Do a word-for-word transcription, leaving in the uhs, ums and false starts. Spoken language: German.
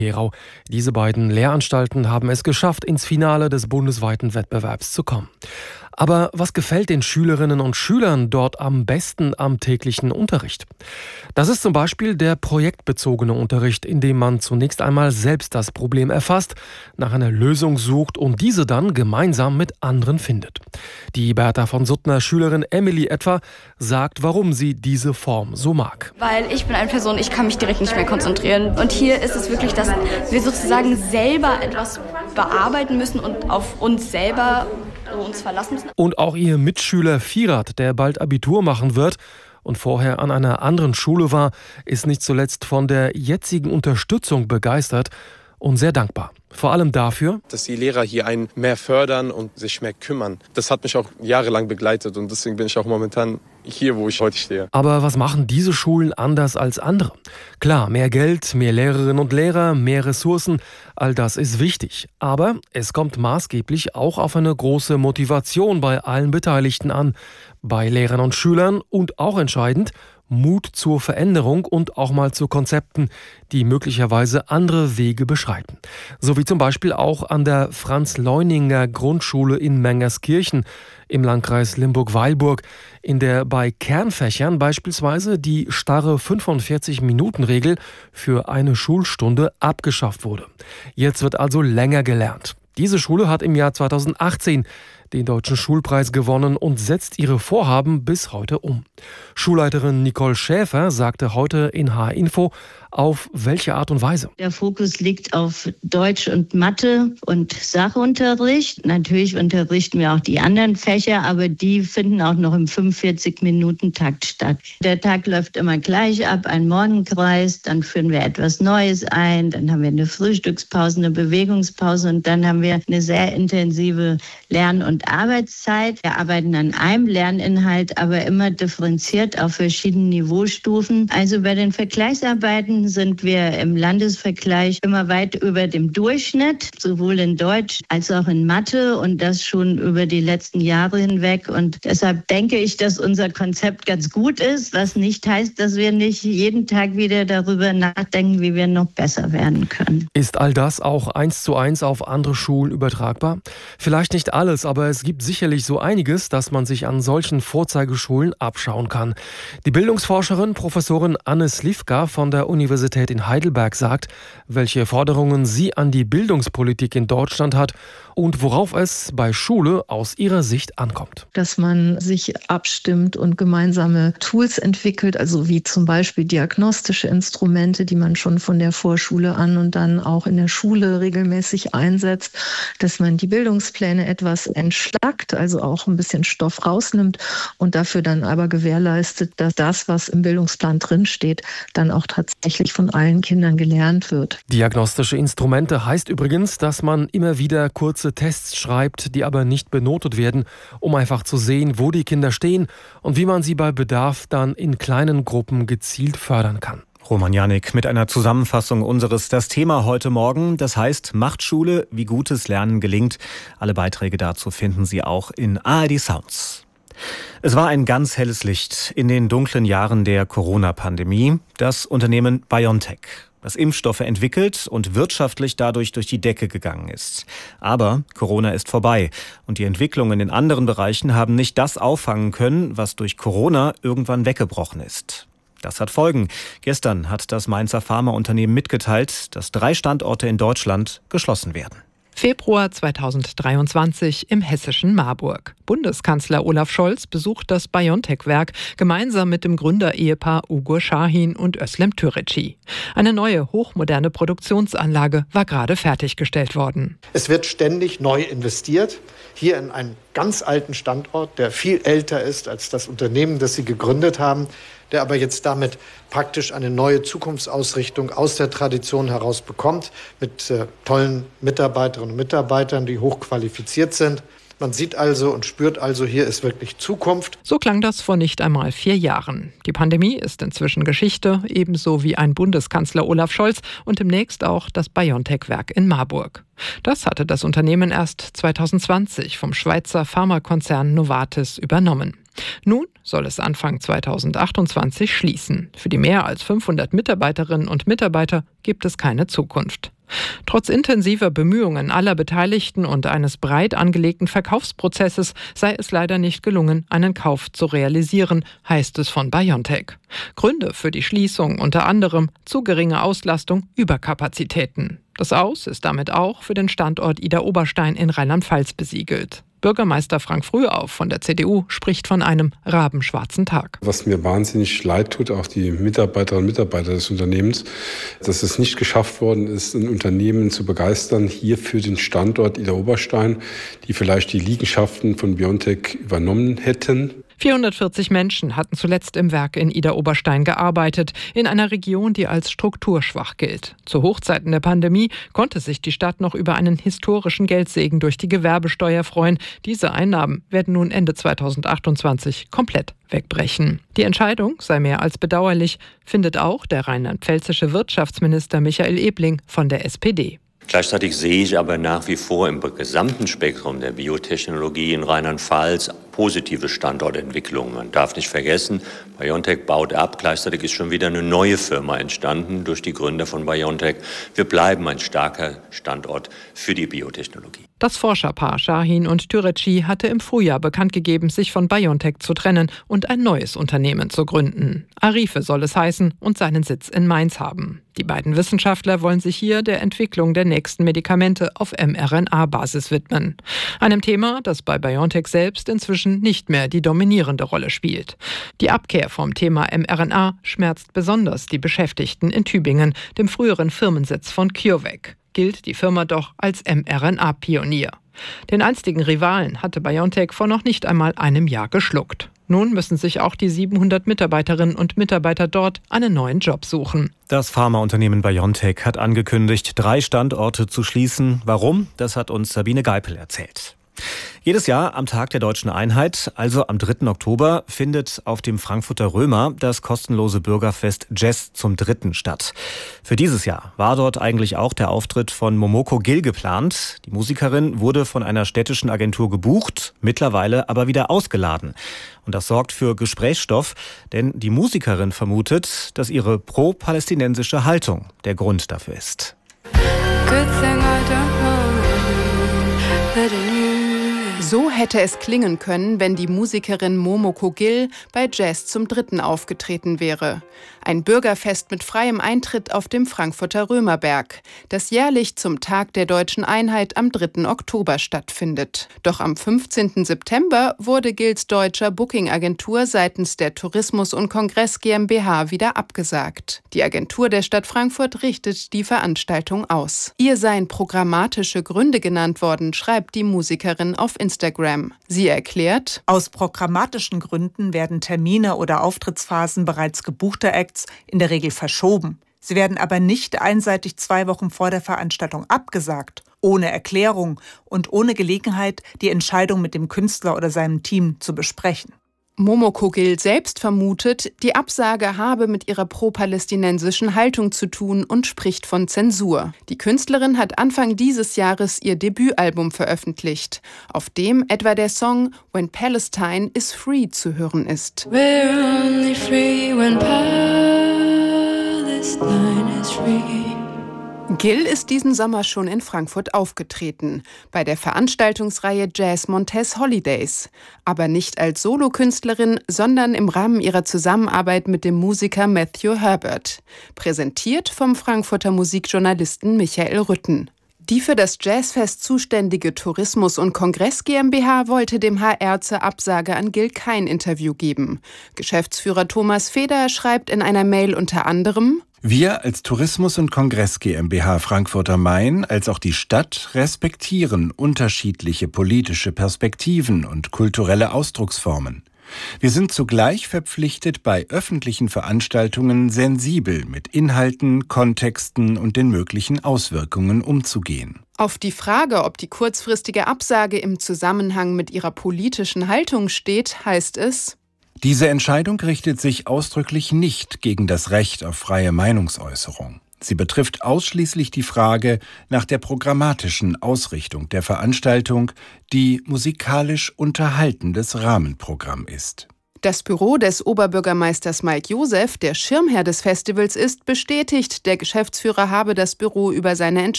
Gerau. Diese beiden Lehranstalten haben es geschafft, ins Finale des bundesweiten Wettbewerbs zu kommen. Aber was gefällt den Schülerinnen und Schülern dort am besten am täglichen Unterricht? Das ist zum Beispiel der projektbezogene Unterricht, in dem man zunächst einmal selbst das Problem erfasst, nach einer Lösung sucht und diese dann gemeinsam mit anderen findet. Die Bertha von Suttner Schülerin Emily etwa sagt, warum sie diese Form so mag. Weil ich bin eine Person, ich kann mich direkt nicht mehr konzentrieren. Und hier ist es wirklich, dass wir sozusagen selber etwas bearbeiten müssen und auf uns selber uns verlassen müssen. Und auch ihr Mitschüler Firat, der bald Abitur machen wird und vorher an einer anderen Schule war, ist nicht zuletzt von der jetzigen Unterstützung begeistert und sehr dankbar. Vor allem dafür, dass die Lehrer hier einen mehr fördern und sich mehr kümmern. Das hat mich auch jahrelang begleitet und deswegen bin ich auch momentan hier, wo ich heute stehe. Aber was machen diese Schulen anders als andere? Klar, mehr Geld, mehr Lehrerinnen und Lehrer, mehr Ressourcen, all das ist wichtig. Aber es kommt maßgeblich auch auf eine große Motivation bei allen Beteiligten an, bei Lehrern und Schülern und auch entscheidend, Mut zur Veränderung und auch mal zu Konzepten, die möglicherweise andere Wege beschreiten. So wie zum Beispiel auch an der Franz-Leuninger Grundschule in Mengerskirchen im Landkreis Limburg-Weilburg, in der bei Kernfächern beispielsweise die starre fünfundvierzig-Minuten-Regel für eine Schulstunde abgeschafft wurde. Jetzt wird also länger gelernt. Diese Schule hat im Jahr zweitausendachtzehn den Deutschen Schulpreis gewonnen und setzt ihre Vorhaben bis heute um. Schulleiterin Nicole Schäfer sagte heute in H R-Info, auf welche Art und Weise. Der Fokus liegt auf Deutsch und Mathe und Sachunterricht. Natürlich unterrichten wir auch die anderen Fächer, aber die finden auch noch im fünfundvierzig-Minuten-Takt statt. Der Tag läuft immer gleich ab, ein Morgenkreis, dann führen wir etwas Neues ein, dann haben wir eine Frühstückspause, eine Bewegungspause und dann haben wir eine sehr intensive Lern- und Arbeitszeit. Wir arbeiten an einem Lerninhalt, aber immer differenziert auf verschiedenen Niveaustufen. Also bei den Vergleichsarbeiten sind wir im Landesvergleich immer weit über dem Durchschnitt, sowohl in Deutsch als auch in Mathe und das schon über die letzten Jahre hinweg. Und deshalb denke ich, dass unser Konzept ganz gut ist, was nicht heißt, dass wir nicht jeden Tag wieder darüber nachdenken, wie wir noch besser werden können. Ist all das auch eins zu eins auf andere Schulen übertragbar? Vielleicht nicht alles, aber es gibt sicherlich so einiges, das man sich an solchen Vorzeigeschulen abschauen kann. Die Bildungsforscherin Professorin Anne Slivka von der Universität in Heidelberg sagt, welche Forderungen sie an die Bildungspolitik in Deutschland hat und worauf es bei Schule aus ihrer Sicht ankommt. Dass man sich abstimmt und gemeinsame Tools entwickelt, also wie zum Beispiel diagnostische Instrumente, die man schon von der Vorschule an und dann auch in der Schule regelmäßig einsetzt, dass man die Bildungspläne etwas entschlackt, also auch ein bisschen Stoff rausnimmt und dafür dann aber gewährleistet, dass das, was im Bildungsplan drinsteht, dann auch tatsächlich von allen Kindern gelernt wird. Diagnostische Instrumente heißt übrigens, dass man immer wieder kurze Tests schreibt, die aber nicht benotet werden, um einfach zu sehen, wo die Kinder stehen und wie man sie bei Bedarf dann in kleinen Gruppen gezielt fördern kann. Roman Janik mit einer Zusammenfassung unseres Das Thema heute Morgen. Das heißt, macht Schule, wie gutes Lernen gelingt. Alle Beiträge dazu finden Sie auch in A R D Sounds. Es war ein ganz helles Licht in den dunklen Jahren der Corona-Pandemie. Das Unternehmen BioNTech, das Impfstoffe entwickelt und wirtschaftlich dadurch durch die Decke gegangen ist. Aber Corona ist vorbei und die Entwicklungen in anderen Bereichen haben nicht das auffangen können, was durch Corona irgendwann weggebrochen ist. Das hat Folgen. Gestern hat das Mainzer Pharmaunternehmen mitgeteilt, dass drei Standorte in Deutschland geschlossen werden. Februar zweitausenddreiundzwanzig im hessischen Marburg. Bundeskanzler Olaf Scholz besucht das BioNTech-Werk gemeinsam mit dem Gründerehepaar Ugur Şahin und Özlem Türeci. Eine neue, hochmoderne Produktionsanlage war gerade fertiggestellt worden. Es wird ständig neu investiert, hier in einen ganz alten Standort, der viel älter ist als das Unternehmen, das Sie gegründet haben, der aber jetzt damit praktisch eine neue Zukunftsausrichtung aus der Tradition heraus bekommt, mit äh, tollen Mitarbeiterinnen und Mitarbeitern, die hochqualifiziert sind. Man sieht also und spürt also, hier ist wirklich Zukunft. So klang das vor nicht einmal vier Jahren. Die Pandemie ist inzwischen Geschichte, ebenso wie ein Bundeskanzler Olaf Scholz und demnächst auch das BioNTech-Werk in Marburg. Das hatte das Unternehmen erst zweitausendzwanzig vom Schweizer Pharmakonzern Novartis übernommen. Nun soll es Anfang zweitausendachtundzwanzig schließen. Für die mehr als fünfhundert Mitarbeiterinnen und Mitarbeiter gibt es keine Zukunft. Trotz intensiver Bemühungen aller Beteiligten und eines breit angelegten Verkaufsprozesses sei es leider nicht gelungen, einen Kauf zu realisieren, heißt es von BioNTech. Gründe für die Schließung unter anderem zu geringe Auslastung, Überkapazitäten. Das Aus ist damit auch für den Standort Idar-Oberstein in Rheinland-Pfalz besiegelt. Bürgermeister Frank Frühauf von der C D U spricht von einem rabenschwarzen Tag. Was mir wahnsinnig leid tut, auch die Mitarbeiterinnen und Mitarbeiter des Unternehmens, dass es nicht geschafft worden ist, ein Unternehmen zu begeistern, hier für den Standort Idar-Oberstein, die vielleicht die Liegenschaften von BioNTech übernommen hätten. vierhundertvierzig Menschen hatten zuletzt im Werk in Idar-Oberstein gearbeitet, in einer Region, die als strukturschwach gilt. Zu Hochzeiten der Pandemie konnte sich die Stadt noch über einen historischen Geldsegen durch die Gewerbesteuer freuen. Diese Einnahmen werden nun Ende zweitausendachtundzwanzig komplett wegbrechen. Die Entscheidung sei mehr als bedauerlich, findet auch der rheinland-pfälzische Wirtschaftsminister Michael Ebling von der S P D. Gleichzeitig sehe ich aber nach wie vor im gesamten Spektrum der Biotechnologie in Rheinland-Pfalz positive Standortentwicklungen. Man darf nicht vergessen, BioNTech baut ab. Gleichzeitig ist schon wieder eine neue Firma entstanden durch die Gründer von BioNTech. Wir bleiben ein starker Standort für die Biotechnologie. Das Forscherpaar Shahin und Türeci hatte im Frühjahr bekannt gegeben, sich von BioNTech zu trennen und ein neues Unternehmen zu gründen. Arife soll es heißen und seinen Sitz in Mainz haben. Die beiden Wissenschaftler wollen sich hier der Entwicklung der nächsten Medikamente auf mRNA-Basis widmen. Einem Thema, das bei BioNTech selbst inzwischen nicht mehr die dominierende Rolle spielt. Die Abkehr vom Thema mRNA schmerzt besonders die Beschäftigten in Tübingen, dem früheren Firmensitz von CureVac. Gilt die Firma doch als mRNA-Pionier. Den einstigen Rivalen hatte BioNTech vor noch nicht einmal einem Jahr geschluckt. Nun müssen sich auch die siebenhundert Mitarbeiterinnen und Mitarbeiter dort einen neuen Job suchen. Das Pharmaunternehmen BioNTech hat angekündigt, drei Standorte zu schließen. Warum? Das hat uns Sabine Geipel erzählt. Jedes Jahr am Tag der Deutschen Einheit, also am dritten Oktober, findet auf dem Frankfurter Römer das kostenlose Bürgerfest Jazz zum Dritten statt. Für dieses Jahr war dort eigentlich auch der Auftritt von Momoko Gill geplant. Die Musikerin wurde von einer städtischen Agentur gebucht, mittlerweile aber wieder ausgeladen. Und das sorgt für Gesprächsstoff, denn die Musikerin vermutet, dass ihre pro-palästinensische Haltung der Grund dafür ist. So hätte es klingen können, wenn die Musikerin Momoko Gill bei Jazz zum Dritten aufgetreten wäre. Ein Bürgerfest mit freiem Eintritt auf dem Frankfurter Römerberg, das jährlich zum Tag der Deutschen Einheit am dritten Oktober stattfindet. Doch am fünfzehnten September wurde Gills deutscher Booking-Agentur seitens der Tourismus und Kongress GmbH wieder abgesagt. Die Agentur der Stadt Frankfurt richtet die Veranstaltung aus. Ihr seien programmatische Gründe genannt worden, schreibt die Musikerin auf Instagram. Sie erklärt: Aus programmatischen Gründen werden Termine oder Auftrittsphasen bereits gebuchter Acts in der Regel verschoben. Sie werden aber nicht einseitig zwei Wochen vor der Veranstaltung abgesagt, ohne Erklärung und ohne Gelegenheit, die Entscheidung mit dem Künstler oder seinem Team zu besprechen. Momoko Gill selbst vermutet, die Absage habe mit ihrer pro-palästinensischen Haltung zu tun und spricht von Zensur. Die Künstlerin hat Anfang dieses Jahres ihr Debütalbum veröffentlicht, auf dem etwa der Song When Palestine is Free zu hören ist. We're only free when Palestine is free. Gill ist diesen Sommer schon in Frankfurt aufgetreten, bei der Veranstaltungsreihe Jazz Montez Holidays. Aber nicht als Solokünstlerin, sondern im Rahmen ihrer Zusammenarbeit mit dem Musiker Matthew Herbert. Präsentiert vom Frankfurter Musikjournalisten Michael Rütten. Die für das Jazzfest zuständige Tourismus und Kongress GmbH wollte dem H R zur Absage an Gill kein Interview geben. Geschäftsführer Thomas Feder schreibt in einer Mail unter anderem: Wir als Tourismus und Kongress GmbH Frankfurt am Main, als auch die Stadt, respektieren unterschiedliche politische Perspektiven und kulturelle Ausdrucksformen. Wir sind zugleich verpflichtet, bei öffentlichen Veranstaltungen sensibel mit Inhalten, Kontexten und den möglichen Auswirkungen umzugehen. Auf die Frage, ob die kurzfristige Absage im Zusammenhang mit ihrer politischen Haltung steht, heißt es: Diese Entscheidung richtet sich ausdrücklich nicht gegen das Recht auf freie Meinungsäußerung. Sie betrifft ausschließlich die Frage nach der programmatischen Ausrichtung der Veranstaltung, die musikalisch unterhaltendes Rahmenprogramm ist. Das Büro des Oberbürgermeisters Mike Josef, der Schirmherr des Festivals ist, bestätigt, der Geschäftsführer habe das Büro über seine Entscheidung